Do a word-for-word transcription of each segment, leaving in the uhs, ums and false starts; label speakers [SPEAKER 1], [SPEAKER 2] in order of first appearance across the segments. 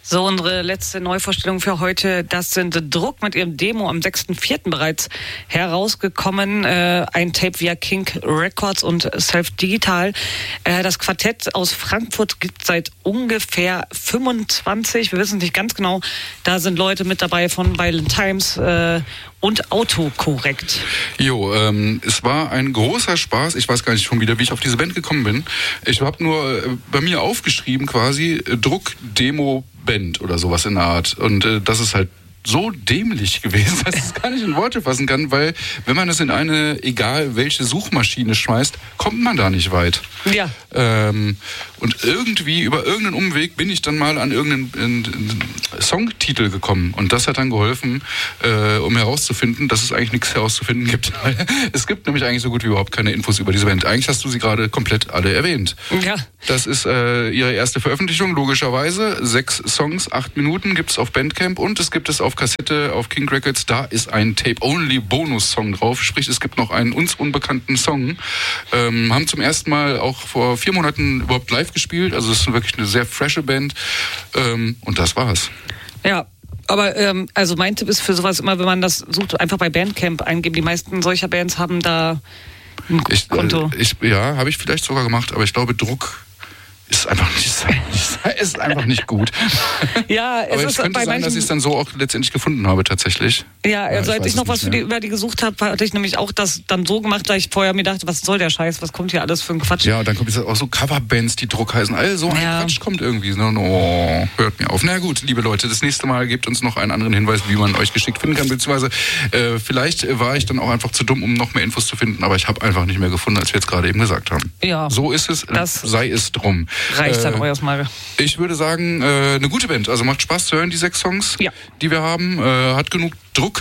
[SPEAKER 1] So, unsere letzte Neuvorstellung für heute, das sind Druck mit ihrem Demo am sechsten vierten bereits herausgekommen. Äh, ein Tape via King Records und Self Digital. Äh, das Quartett aus Frankfurt gibt seit ungefähr fünfundzwanzig, wir wissen nicht ganz genau, da sind Leute mit dabei von Violent Times äh, und Autokorrekt.
[SPEAKER 2] Jo, ähm, es war ein großer Spaß. Ich weiß gar nicht schon wieder, wie ich auf diese Band gekommen bin. Ich habe nur äh, bei mir aufgeschrieben quasi äh, Druck, Demo, Band oder sowas in der Art. Und äh, das ist halt so dämlich gewesen, dass ich es gar nicht in Worte fassen kann, weil wenn man es in eine, egal welche Suchmaschine schmeißt, kommt man da nicht weit.
[SPEAKER 1] Ja.
[SPEAKER 2] Ähm, und irgendwie, über irgendeinen Umweg bin ich dann mal an irgendeinen Songtitel gekommen. Und das hat dann geholfen, äh, um herauszufinden, dass es eigentlich nichts herauszufinden gibt. Es gibt nämlich eigentlich so gut wie überhaupt keine Infos über diese Band. Eigentlich hast du sie gerade komplett alle erwähnt.
[SPEAKER 1] Ja.
[SPEAKER 2] Das ist äh, ihre erste Veröffentlichung, logischerweise. Sechs Songs, acht Minuten gibt es auf Bandcamp und es gibt es auf Kassette auf King Records. Da ist ein Tape-Only-Bonus-Song drauf. Sprich, es gibt noch einen uns unbekannten Song. Ähm, haben zum ersten Mal auch vor vier Monaten überhaupt live gespielt. Also es ist wirklich eine sehr frische Band. Ähm, und das war's.
[SPEAKER 1] Ja. Aber ähm, also mein Tipp ist für sowas immer, wenn man das sucht, einfach bei Bandcamp eingeben. Die meisten solcher Bands haben da ein
[SPEAKER 2] ich,
[SPEAKER 1] Konto.
[SPEAKER 2] Äh, ich, ja, habe ich vielleicht sogar gemacht, aber ich glaube, Druck ist einfach nicht, ist einfach nicht gut.
[SPEAKER 1] Ja, es
[SPEAKER 2] aber
[SPEAKER 1] ist
[SPEAKER 2] es könnte
[SPEAKER 1] bei
[SPEAKER 2] sein,
[SPEAKER 1] manchen,
[SPEAKER 2] dass ich es dann so auch letztendlich gefunden habe, tatsächlich.
[SPEAKER 1] Ja, also
[SPEAKER 2] ja,
[SPEAKER 1] als ich noch was für die, über die gesucht habe, hatte ich nämlich auch das dann so gemacht, weil ich vorher mir dachte, was soll der Scheiß, was kommt hier alles für ein Quatsch?
[SPEAKER 2] Ja, und dann kommt jetzt auch so Coverbands, die Druck heißen. All so ein
[SPEAKER 1] ja.
[SPEAKER 2] Quatsch kommt irgendwie. Oh, hört mir auf. Na gut, liebe Leute, das nächste Mal gebt uns noch einen anderen Hinweis, wie man euch geschickt finden kann, beziehungsweise äh, vielleicht war ich dann auch einfach zu dumm, um noch mehr Infos zu finden, aber ich habe einfach nicht mehr gefunden, als wir jetzt gerade eben gesagt haben.
[SPEAKER 1] Ja.
[SPEAKER 2] So ist es,
[SPEAKER 1] das
[SPEAKER 2] sei es drum.
[SPEAKER 1] Reicht dann
[SPEAKER 2] äh,
[SPEAKER 1] euer Mal.
[SPEAKER 2] Ich würde sagen, äh, eine gute Band. Also macht Spaß zu hören, die sechs Songs,
[SPEAKER 1] ja.
[SPEAKER 2] die wir haben. Äh, hat genug Druck.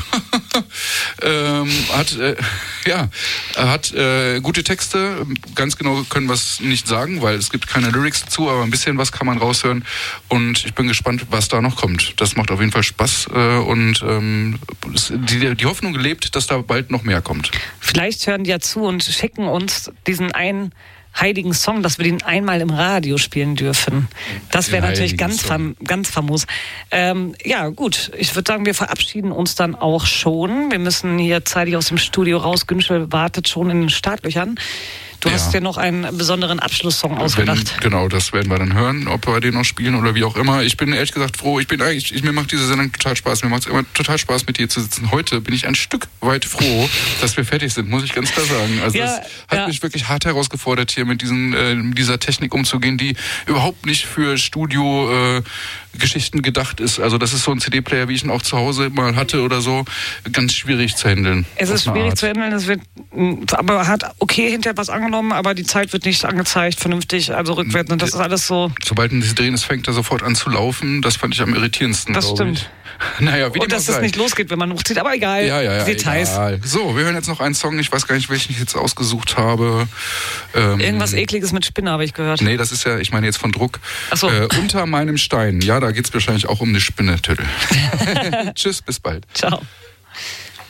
[SPEAKER 2] ähm, hat, äh, ja, hat äh, gute Texte. Ganz genau können wir es nicht sagen, weil es gibt keine Lyrics dazu, aber ein bisschen was kann man raushören. Und ich bin gespannt, was da noch kommt. Das macht auf jeden Fall Spaß. Äh, und ähm, die, die Hoffnung lebt, dass da bald noch mehr kommt.
[SPEAKER 1] Vielleicht hören die ja zu und schicken uns diesen einen heiligen Song, dass wir den einmal im Radio spielen dürfen. Das wäre natürlich ganz, fam- ganz famos. Ähm, ja, gut. Ich würde sagen, wir verabschieden uns dann auch schon. Wir müssen hier zeitig aus dem Studio raus. Günschel wartet schon in den Startlöchern. Du ja. hast dir noch einen besonderen Abschlusssong ausgedacht.
[SPEAKER 2] Wenn, genau, das werden wir dann hören, ob wir den noch spielen oder wie auch immer. Ich bin ehrlich gesagt froh. Ich bin eigentlich, ich, mir macht diese Sendung total Spaß. Mir macht es immer total Spaß, mit dir zu sitzen. Heute bin ich ein Stück weit froh, dass wir fertig sind, muss ich ganz klar sagen. Also
[SPEAKER 1] ja,
[SPEAKER 2] es hat
[SPEAKER 1] ja.
[SPEAKER 2] mich wirklich hart herausgefordert, hier mit diesen, äh, mit dieser Technik umzugehen, die überhaupt nicht für Studio äh, Geschichten gedacht ist. Also das ist so ein C D-Player, wie ich ihn auch zu Hause mal hatte oder so, ganz schwierig zu handeln.
[SPEAKER 1] Es ist schwierig Art. zu handeln, es wird, aber hat okay hinterher was angenommen, aber die Zeit wird nicht angezeigt, vernünftig, also rückwärts. Und das ist alles so.
[SPEAKER 2] Sobald ein Drehen ist, fängt er sofort an zu laufen. Das fand ich am irritierendsten.
[SPEAKER 1] Das stimmt.
[SPEAKER 2] Ich. Naja, wie
[SPEAKER 1] und dass es nicht losgeht, wenn man hochzieht, aber egal.
[SPEAKER 2] Ja, ja, ja,
[SPEAKER 1] Details.
[SPEAKER 2] Egal. So, wir hören jetzt noch einen Song, ich weiß gar nicht, welchen ich jetzt ausgesucht habe. Ähm,
[SPEAKER 1] Irgendwas Ekliges mit Spinne habe ich gehört.
[SPEAKER 2] Nee, das ist ja, ich meine jetzt von Druck.
[SPEAKER 1] Ach so.
[SPEAKER 2] Äh, unter meinem Stein. Ja, da geht es wahrscheinlich auch um eine Spinne, Tüdel. Tschüss, bis bald.
[SPEAKER 1] Ciao.